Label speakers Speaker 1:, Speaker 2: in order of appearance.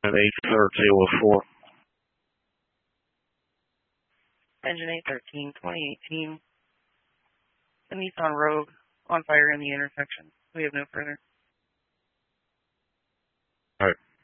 Speaker 1: at 8:30:04.
Speaker 2: Engine 813, 2018. The Nissan Rogue on fire in the intersection. We have no further.
Speaker 1: All right.